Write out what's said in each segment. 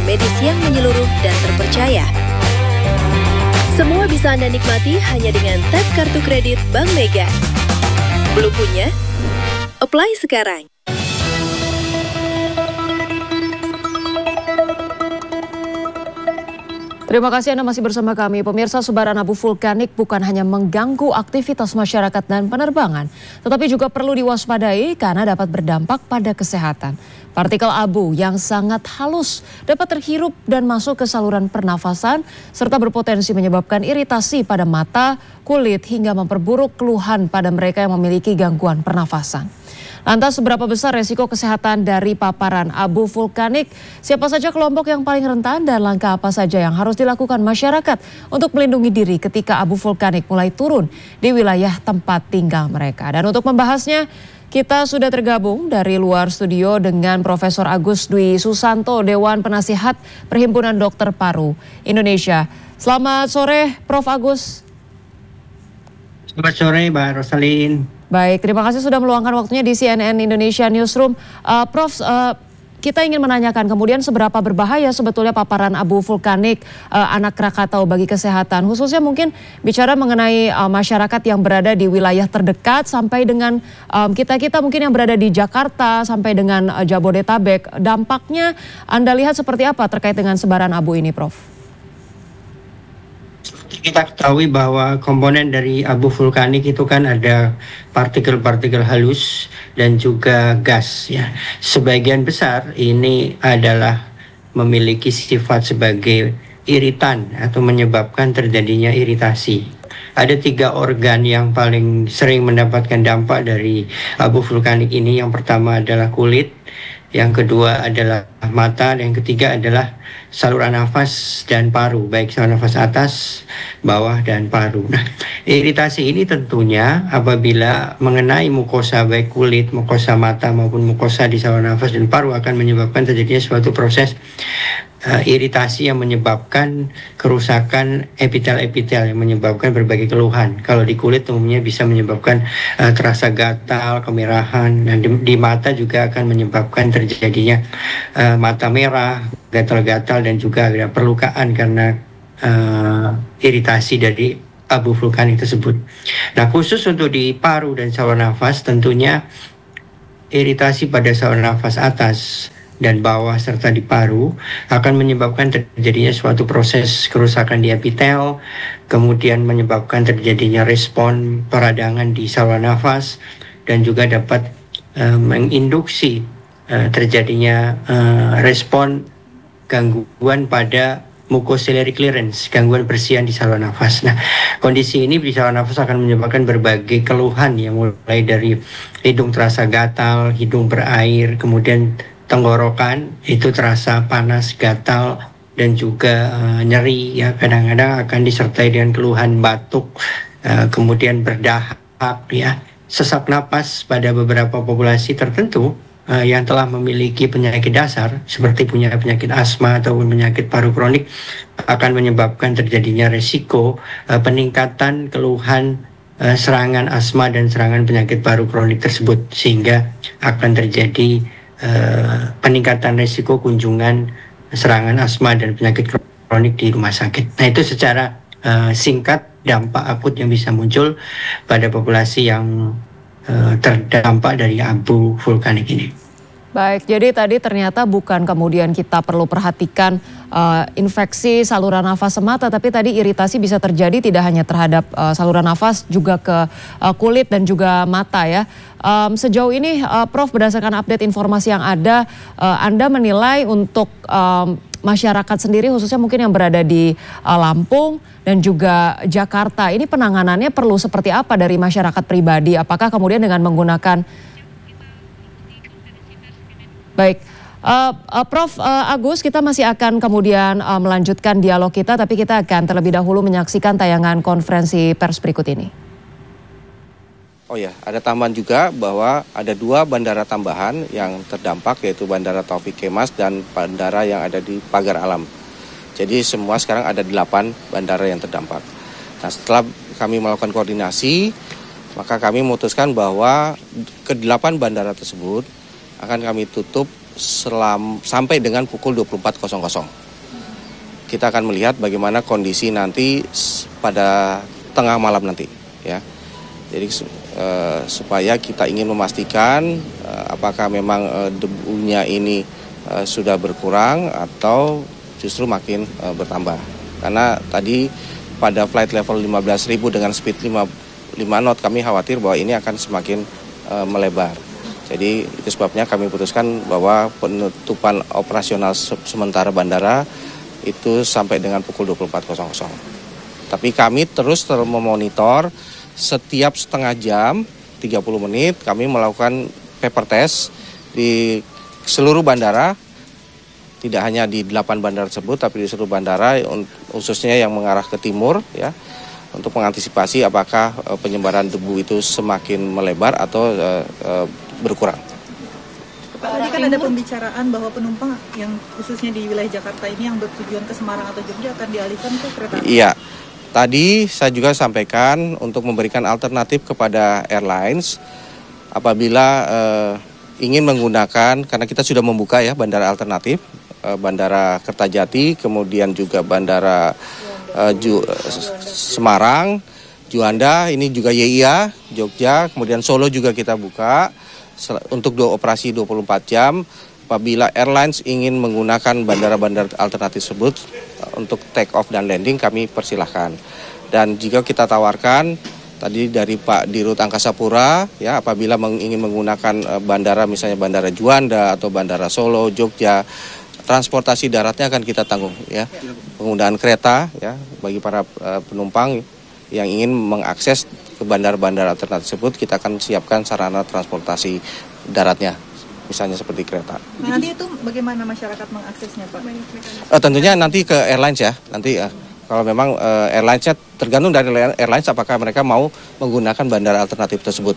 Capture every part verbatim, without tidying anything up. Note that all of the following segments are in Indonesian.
medis yang menyeluruh dan terpercaya. Semua bisa Anda nikmati hanya dengan tap kartu kredit Bank Mega. Belum punya? Apply sekarang. Terima kasih Anda masih bersama kami. Pemirsa, sebaran abu vulkanik bukan hanya mengganggu aktivitas masyarakat dan penerbangan, tetapi juga perlu diwaspadai karena dapat berdampak pada kesehatan. Partikel abu yang sangat halus dapat terhirup dan masuk ke saluran pernafasan serta berpotensi menyebabkan iritasi pada mata, kulit hingga memperburuk keluhan pada mereka yang memiliki gangguan pernafasan. Lantas seberapa besar resiko kesehatan dari paparan abu vulkanik? Siapa saja kelompok yang paling rentan dan langkah apa saja yang harus dilakukan masyarakat untuk melindungi diri ketika abu vulkanik mulai turun di wilayah tempat tinggal mereka? Dan untuk membahasnya, kita sudah tergabung dari luar studio dengan Profesor Agus Dwi Susanto, Dewan Penasihat Perhimpunan Dokter Paru Indonesia. Selamat sore, Prof Agus. Selamat sore, Mbak Rosalin. Baik, terima kasih sudah meluangkan waktunya di C N N Indonesia Newsroom. Uh, Prof, uh, kita ingin menanyakan kemudian seberapa berbahaya sebetulnya paparan abu vulkanik uh, anak Krakatau bagi kesehatan, khususnya mungkin bicara mengenai uh, masyarakat yang berada di wilayah terdekat sampai dengan um, kita-kita mungkin yang berada di Jakarta sampai dengan uh, Jabodetabek. Dampaknya Anda lihat seperti apa terkait dengan sebaran abu ini, Prof? Kita ketahui bahwa komponen dari abu vulkanik itu kan ada partikel-partikel halus dan juga gas ya. Sebagian besar ini adalah memiliki sifat sebagai iritan atau menyebabkan terjadinya iritasi. Ada tiga organ yang paling sering mendapatkan dampak dari abu vulkanik ini. Yang pertama adalah kulit, yang kedua adalah mata, dan yang ketiga adalah saluran nafas dan paru, baik saluran nafas atas, bawah, dan paru. Nah, iritasi ini tentunya apabila mengenai mukosa baik kulit, mukosa mata maupun mukosa di saluran nafas dan paru akan menyebabkan terjadinya suatu proses uh, iritasi yang menyebabkan kerusakan epitel-epitel yang menyebabkan berbagai keluhan. Kalau di kulit umumnya bisa menyebabkan uh, terasa gatal, kemerahan, dan di, di mata juga akan menyebabkan terjadinya uh, mata merah, gatal-gatal, dan juga ada perlukaan karena uh, iritasi dari abu vulkanik tersebut. Nah, khusus untuk di paru dan saluran nafas, tentunya iritasi pada saluran nafas atas dan bawah serta di paru akan menyebabkan terjadinya suatu proses kerusakan di epitel, kemudian menyebabkan terjadinya respon peradangan di saluran nafas, dan juga dapat uh, menginduksi uh, terjadinya uh, respon gangguan pada mucociliary clearance, gangguan bersihan di saluran nafas. Nah, kondisi ini di saluran nafas akan menyebabkan berbagai keluhan yang mulai dari hidung terasa gatal, hidung berair, kemudian tenggorokan itu terasa panas, gatal, dan juga uh, nyeri. Ya, kadang-kadang akan disertai dengan keluhan batuk, uh, kemudian berdahak, ya, sesak napas pada beberapa populasi tertentu Uh, yang telah memiliki penyakit dasar seperti punya penyakit asma ataupun penyakit paru kronik akan menyebabkan terjadinya resiko uh, peningkatan keluhan uh, serangan asma dan serangan penyakit paru kronik tersebut, sehingga akan terjadi uh, peningkatan resiko kunjungan serangan asma dan penyakit kronik di rumah sakit. Nah, itu secara uh, singkat dampak akut yang bisa muncul pada populasi yang uh, terdampak dari abu vulkanik ini. Baik, jadi tadi ternyata bukan kemudian kita perlu perhatikan uh, infeksi saluran nafas semata, tapi tadi iritasi bisa terjadi tidak hanya terhadap uh, saluran nafas, juga ke uh, kulit dan juga mata ya. Um, sejauh ini, uh, Prof, berdasarkan update informasi yang ada, uh, Anda menilai untuk um, masyarakat sendiri, khususnya mungkin yang berada di uh, Lampung dan juga Jakarta, ini penanganannya perlu seperti apa dari masyarakat pribadi? Apakah kemudian dengan menggunakan Baik, uh, uh, Prof uh, Agus, kita masih akan kemudian uh, melanjutkan dialog kita, tapi kita akan terlebih dahulu menyaksikan tayangan konferensi pers berikut ini. Oh ya, ada tambahan juga bahwa ada dua bandara tambahan yang terdampak, yaitu Bandara Taufik Kemas dan bandara yang ada di Pagar Alam. Jadi semua sekarang ada delapan bandara yang terdampak. Nah, setelah kami melakukan koordinasi, maka kami memutuskan bahwa kedelapan bandara tersebut akan kami tutup selam, sampai dengan pukul dua puluh empat nol nol. Kita akan melihat bagaimana kondisi nanti pada tengah malam nanti, ya. Jadi uh, supaya kita ingin memastikan uh, apakah memang uh, debunya ini uh, sudah berkurang atau justru makin uh, bertambah. Karena tadi pada flight level lima belas ribu dengan speed lima, lima knot kami khawatir bahwa ini akan semakin uh, melebar. Jadi itu sebabnya kami putuskan bahwa penutupan operasional sementara bandara itu sampai dengan pukul dua puluh empat nol nol. Tapi kami terus memonitor setiap setengah jam, tiga puluh menit, kami melakukan paper test di seluruh bandara, tidak hanya di delapan bandara tersebut, tapi di seluruh bandara, khususnya yang mengarah ke timur, ya, untuk mengantisipasi apakah uh, penyebaran debu itu semakin melebar atau uh, uh, berkurang. Pak, tadi kan ada pembicaraan bahwa penumpang yang khususnya di wilayah Jakarta ini yang bertujuan ke Semarang atau Jogja akan dialihkan ke kereta api. Iya. Tadi saya juga sampaikan untuk memberikan alternatif kepada airlines apabila eh, ingin menggunakan, karena kita sudah membuka ya bandara alternatif, eh, Bandara Kertajati, kemudian juga Bandara eh, Ju, Semarang, Juanda, ini juga Y I A, Jogja, kemudian Solo juga kita buka untuk dua operasi dua puluh empat jam. Apabila airlines ingin menggunakan bandara-bandara alternatif tersebut untuk take off dan landing, kami persilahkan. Dan jika kita tawarkan tadi dari Pak Dirut Angkasa Pura, ya, apabila meng, ingin menggunakan bandara misalnya Bandara Juanda atau Bandara Solo, Jogja, transportasi daratnya akan kita tanggung, ya. Penggunaan kereta, ya, bagi para uh, penumpang yang ingin mengakses ke bandara-bandara alternatif tersebut, kita akan siapkan sarana transportasi daratnya, misalnya seperti kereta. Nah, nanti itu bagaimana masyarakat mengaksesnya, Pak? Uh, tentunya nanti ke airlines ya, nanti uh, kalau memang uh, airlinesnya tergantung dari airlines apakah mereka mau menggunakan bandara alternatif tersebut.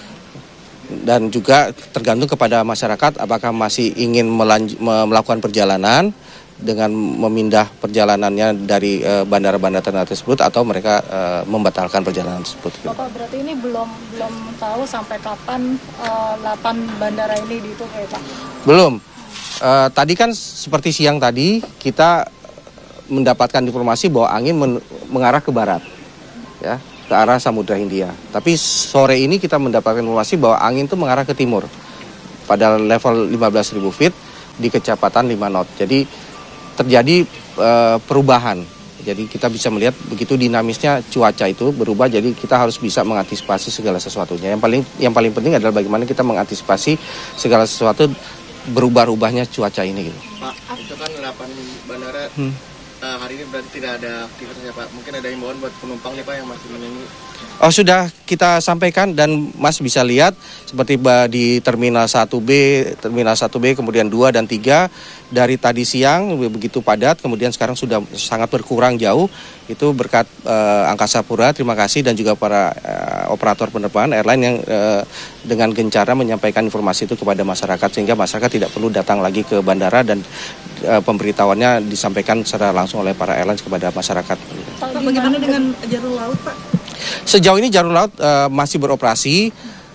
Dan juga tergantung kepada masyarakat apakah masih ingin melanj- melakukan perjalanan dengan memindah perjalanannya dari uh, bandara-bandara alternatif tersebut atau mereka uh, membatalkan perjalanan tersebut. Bapak, berarti ini belum belum tahu sampai kapan uh, delapan bandara ini ditutup ya, Pak? Belum. Uh, tadi kan seperti siang tadi kita mendapatkan informasi bahwa angin men- mengarah ke barat, ya, ke arah Samudra Hindia. Tapi sore ini kita mendapatkan informasi bahwa angin itu mengarah ke timur pada level lima belas ribu feet di kecepatan lima knot. Jadi terjadi uh, perubahan. Jadi kita bisa melihat begitu dinamisnya cuaca itu berubah. Jadi kita harus bisa mengantisipasi segala sesuatunya. Yang paling yang paling penting adalah bagaimana kita mengantisipasi segala sesuatu berubah-ubahnya cuaca ini gitu. Pak, itu kan delapan bandara hmm. uh, hari ini berarti tidak ada aktivitasnya, Pak. Mungkin ada himbauan buat penumpang nih, Pak, yang masih menunggu. Oh, sudah kita sampaikan dan Mas bisa lihat seperti di Terminal satu B, Terminal satu B kemudian dua dan tiga dari tadi siang begitu padat, kemudian sekarang sudah sangat berkurang jauh. Itu berkat uh, Angkasa Pura, terima kasih, dan juga para uh, operator penerbangan airline yang uh, dengan gencara menyampaikan informasi itu kepada masyarakat sehingga masyarakat tidak perlu datang lagi ke bandara dan uh, pemberitahuannya disampaikan secara langsung oleh para airlines kepada masyarakat. Pak, bagaimana dengan jalur laut, Pak? Sejauh ini jalur laut uh, masih beroperasi.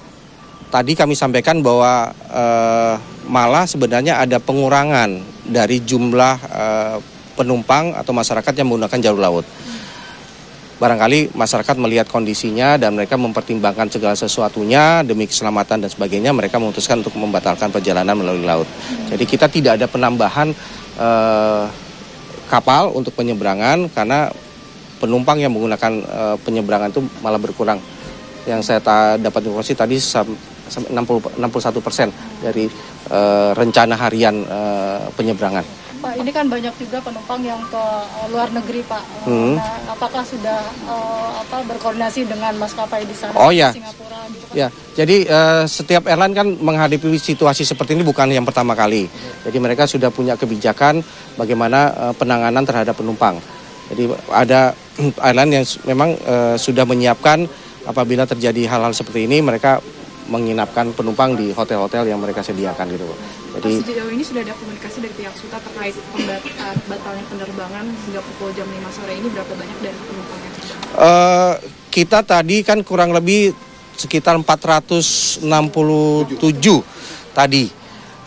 Tadi kami sampaikan bahwa uh, malah sebenarnya ada pengurangan dari jumlah uh, penumpang atau masyarakat yang menggunakan jalur laut. Barangkali masyarakat melihat kondisinya dan mereka mempertimbangkan segala sesuatunya demi keselamatan dan sebagainya, mereka memutuskan untuk membatalkan perjalanan melalui laut. Jadi kita tidak ada penambahan uh, kapal untuk penyeberangan karena penumpang yang menggunakan uh, penyeberangan itu malah berkurang. Yang saya ta- dapat informasi tadi enam puluh satu persen dari uh, rencana harian uh, penyeberangan. Pak, ini kan banyak juga penumpang yang ke uh, luar negeri, Pak. Hmm. Nah, apakah sudah uh, apa berkoordinasi dengan maskapai di sana, oh, ya. Singapura gitu, Pak? Ya, jadi uh, setiap airline kan menghadapi situasi seperti ini bukan yang pertama kali. Jadi mereka sudah punya kebijakan bagaimana uh, penanganan terhadap penumpang. Jadi ada airline yang memang uh, sudah menyiapkan apabila terjadi hal-hal seperti ini, mereka menginapkan penumpang di hotel-hotel yang mereka sediakan gitu. Jadi sejauh ini sudah ada komunikasi dari pihak SUTA terkait batalnya penerbangan hingga pukul jam lima sore ini, berapa banyak dari penumpangnya? Uh, kita tadi kan kurang lebih sekitar empat ratus enam puluh tujuh tadi.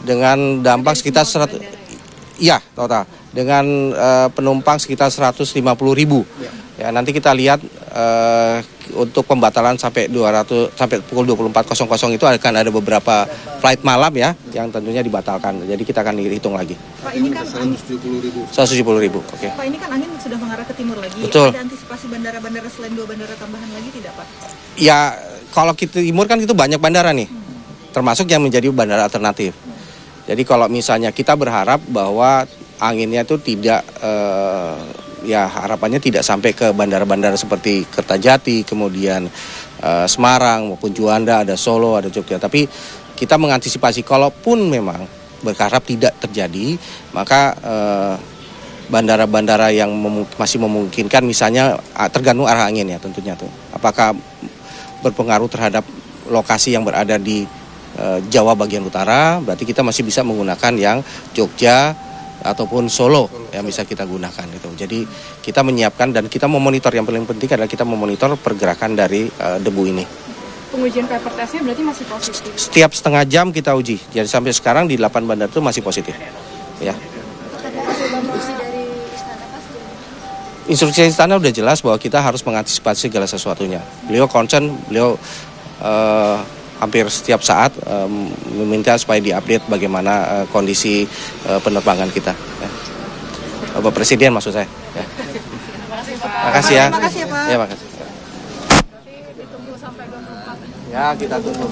dengan dampak sekitar seratus, iya total, dengan uh, penumpang sekitar seratus lima puluh ribu. Ya, nanti kita lihat uh, untuk pembatalan sampai dua ratus sampai pukul dua puluh empat nol nol itu akan ada beberapa flight malam ya yang tentunya dibatalkan. Jadi kita akan hitung lagi. Pak, ini kan seratus tujuh puluh ribu. Oke. Okay. Pak, ini kan angin sudah mengarah ke timur lagi. Betul. Ada antisipasi bandara-bandara selain dua bandara tambahan lagi tidak, Pak? Ya, kalau kita timur kan itu banyak bandara nih. Hmm. Termasuk yang menjadi bandara alternatif. Hmm. Jadi kalau misalnya kita berharap bahwa anginnya itu tidak uh, ya harapannya tidak sampai ke bandara-bandara seperti Kertajati, kemudian uh, Semarang maupun Juanda, ada Solo, ada Jogja. Tapi kita mengantisipasi kalaupun memang berharap tidak terjadi, maka uh, bandara-bandara yang mem masih memungkinkan, misalnya tergantung arah angin ya tentunya tuh. Apakah berpengaruh terhadap lokasi yang berada di uh, Jawa bagian utara, berarti kita masih bisa menggunakan yang Jogja ataupun Solo yang bisa kita gunakan itu. Jadi kita menyiapkan dan kita memonitor, yang paling penting adalah kita memonitor pergerakan dari uh, debu ini. Pengujian paper testnya berarti masih positif? Setiap setengah jam kita uji. Jadi sampai sekarang di delapan bandar itu masih positif. Ya. Instruksi istana udah jelas bahwa kita harus mengantisipasi segala sesuatunya. Beliau concern, beliau uh, hampir setiap saat um, meminta supaya diupdate bagaimana uh, kondisi uh, penerbangan kita. Ya. Bapak Presiden maksud saya. Ya. Terima kasih ya. Terima kasih ya Pak. Ya, makasih. Ya, kita tunggu.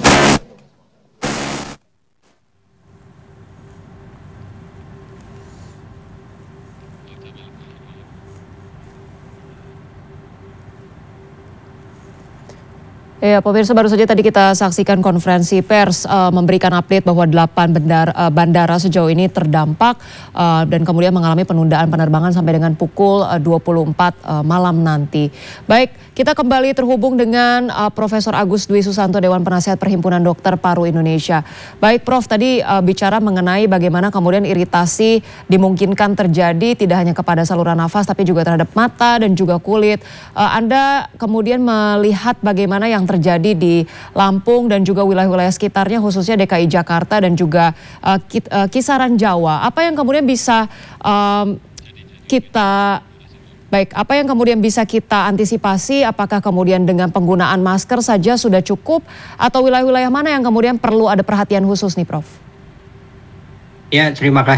Ya, pemirsa, baru saja tadi kita saksikan konferensi pers uh, memberikan update bahwa delapan bandara, uh, bandara sejauh ini terdampak uh, dan kemudian mengalami penundaan penerbangan sampai dengan pukul uh, dua puluh empat uh, malam nanti. Baik, kita kembali terhubung dengan uh, Profesor Agus Dwi Susanto, Dewan Penasihat Perhimpunan Dokter Paru Indonesia. Baik Prof, tadi uh, bicara mengenai bagaimana kemudian iritasi dimungkinkan terjadi tidak hanya kepada saluran nafas tapi juga terhadap mata dan juga kulit. Uh, Anda kemudian melihat bagaimana yang terjadi di Lampung dan juga wilayah-wilayah sekitarnya, khususnya D K I Jakarta dan juga uh, kit, uh, kisaran Jawa. Apa yang kemudian bisa um, kita baik, apa yang kemudian bisa kita antisipasi? Apakah kemudian dengan penggunaan masker saja sudah cukup atau wilayah-wilayah mana yang kemudian perlu ada perhatian khusus nih, Prof? Ya, terima kasih.